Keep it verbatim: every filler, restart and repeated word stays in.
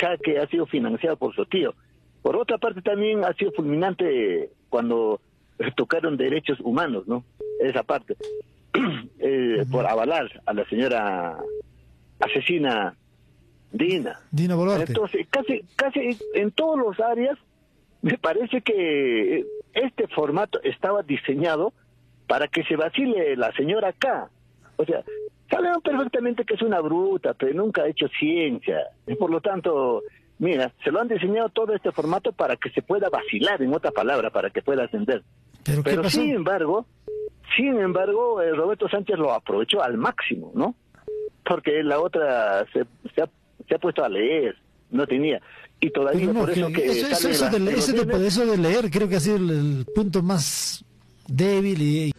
acá que ha sido financiado por su tío. Por otra parte también ha sido fulminante cuando tocaron derechos humanos, ¿no? Esa parte. eh, uh-huh. Por avalar a la señora asesina Dina. Dina Boluarte. Entonces, casi, casi en todas las áreas, me parece que este formato estaba diseñado para que se vacile la señora acá. O sea, saben perfectamente que es una bruta, pero nunca ha hecho ciencia. Y por lo tanto, mira, se lo han diseñado todo este formato para que se pueda vacilar, en otra palabra, para que pueda ascender. Pero, pero sin embargo, sin embargo, eh, Roberto Sánchez lo aprovechó al máximo, ¿no? Porque la otra se, se, ha, se ha puesto a leer, no tenía. Y todavía no, por eso que, que... Eso, eso, eso, de, eso, de, eso de leer creo que ha sido el, el punto más débil y